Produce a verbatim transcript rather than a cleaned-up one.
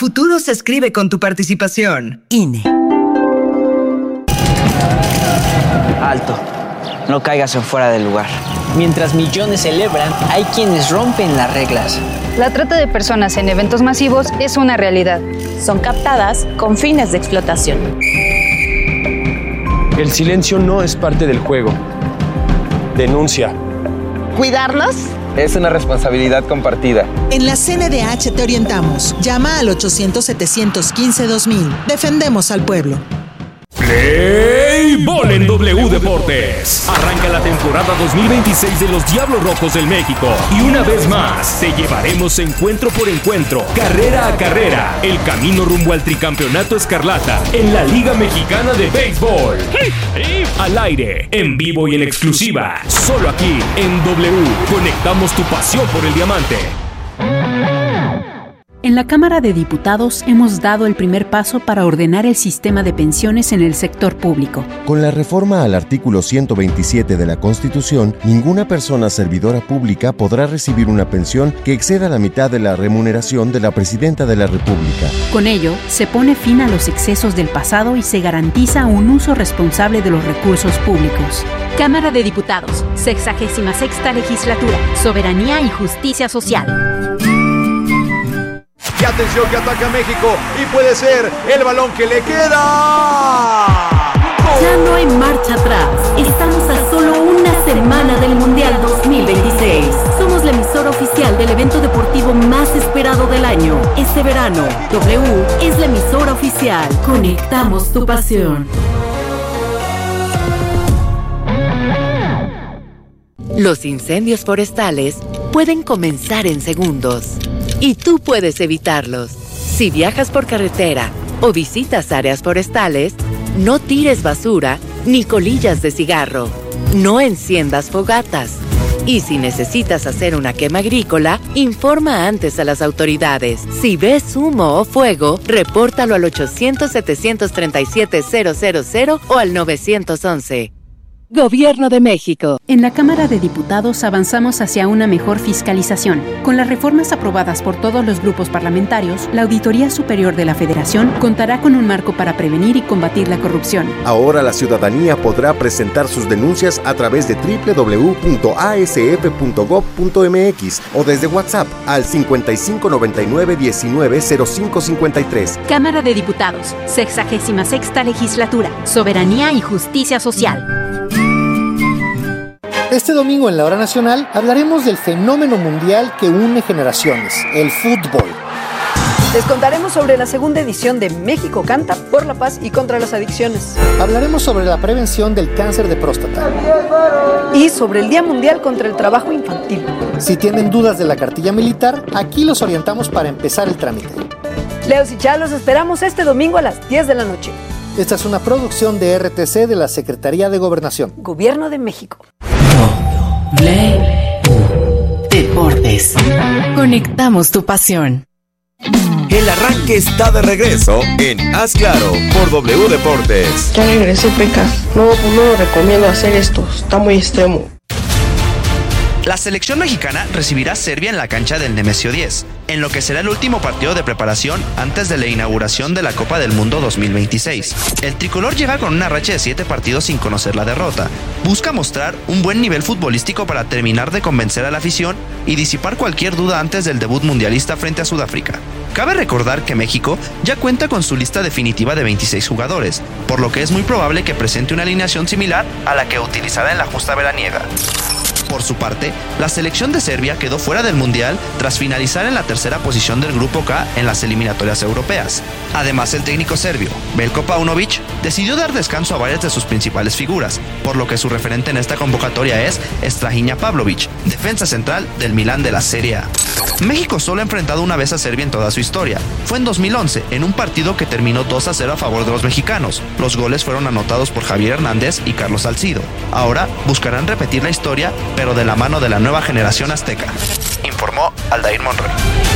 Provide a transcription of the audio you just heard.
futuro se escribe con tu participación. I N E. Alto. No caigas en fuera del lugar. Mientras millones celebran, hay quienes rompen las reglas. La trata de personas en eventos masivos es una realidad. Son captadas con fines de explotación. El silencio no es parte del juego. Denuncia. ¿Cuidarlos? Es una responsabilidad compartida. En la C N D H te orientamos. Llama al ochocientos, setecientos quince, dos mil. Defendemos al pueblo. Play Ball en W Deportes. Arranca la temporada dos mil veintiséis de los Diablos Rojos del México. Y una vez más, te llevaremos encuentro por encuentro, carrera a carrera, el camino rumbo al tricampeonato escarlata en la Liga Mexicana de Béisbol. Al aire, en vivo y en exclusiva, solo aquí en W. Conectamos tu pasión por el diamante. En la Cámara de Diputados hemos dado el primer paso para ordenar el sistema de pensiones en el sector público. Con la reforma al artículo ciento veintisiete de la Constitución, ninguna persona servidora pública podrá recibir una pensión que exceda la mitad de la remuneración de la Presidenta de la República. Con ello, se pone fin a los excesos del pasado y se garantiza un uso responsable de los recursos públicos. Cámara de Diputados, sexagésima sexta legislatura, soberanía y justicia social. Y atención que ataca México y puede ser el balón que le queda. Ya no hay marcha atrás. Estamos a solo una semana del Mundial dos mil veintiséis. Somos la emisora oficial del evento deportivo más esperado del año. Este verano, W es la emisora oficial. Conectamos tu pasión. Los incendios forestales pueden comenzar en segundos. Y tú puedes evitarlos. Si viajas por carretera o visitas áreas forestales, no tires basura ni colillas de cigarro. No enciendas fogatas. Y si necesitas hacer una quema agrícola, informa antes a las autoridades. Si ves humo o fuego, repórtalo al ochocientos, setecientos treinta y siete, cero cero cero o al nueve once. Gobierno de México. En la Cámara de Diputados avanzamos hacia una mejor fiscalización. Con las reformas aprobadas por todos los grupos parlamentarios, la Auditoría Superior de la Federación contará con un marco para prevenir y combatir la corrupción. Ahora la ciudadanía podrá presentar sus denuncias a través de doble u doble u doble u punto a s f punto gob punto m x o desde WhatsApp al cincuenta y cinco noventa y nueve diecinueve cero cinco cincuenta y tres. Cámara de Diputados, sexagésima sexta legislatura, soberanía y justicia social. Este domingo en la Hora Nacional hablaremos del fenómeno mundial que une generaciones, el fútbol. Les contaremos sobre la segunda edición de México Canta por la paz y contra las adicciones. Hablaremos sobre la prevención del cáncer de próstata. Y sobre el Día Mundial contra el Trabajo Infantil. Si tienen dudas de la cartilla militar, aquí los orientamos para empezar el trámite. Leos y Chá, los esperamos este domingo a las diez de la noche. Esta es una producción de R T C de la Secretaría de Gobernación. Gobierno de México. Play Deportes. Conectamos tu pasión. El arranque está de regreso en Haz Claro por W Deportes. Ya regresé, Pecas. No, no lo recomiendo hacer esto. Está muy extremo. La selección mexicana recibirá a Serbia en la cancha del Nemesio diez, en lo que será el último partido de preparación antes de la inauguración de la Copa del Mundo dos mil veintiséis. El tricolor llega con una racha de siete partidos sin conocer la derrota. Busca mostrar un buen nivel futbolístico para terminar de convencer a la afición y disipar cualquier duda antes del debut mundialista frente a Sudáfrica. Cabe recordar que México ya cuenta con su lista definitiva de veintiséis jugadores, por lo que es muy probable que presente una alineación similar a la que utilizará en la justa veraniega. Por su parte, la selección de Serbia quedó fuera del Mundial tras finalizar en la tercera posición del Grupo K en las eliminatorias europeas. Además, el técnico serbio, Veljko Paunović, decidió dar descanso a varias de sus principales figuras, por lo que su referente en esta convocatoria es Strahinja Pavlović, defensa central del Milán de la Serie A. México solo ha enfrentado una vez a Serbia en toda su historia. Fue en dos mil once, en un partido que terminó dos a cero a favor de los mexicanos. Los goles fueron anotados por Javier Hernández y Carlos Salcido. Ahora buscarán repetir la historia, pero de la mano de la nueva generación azteca, informó Aldair Monroy.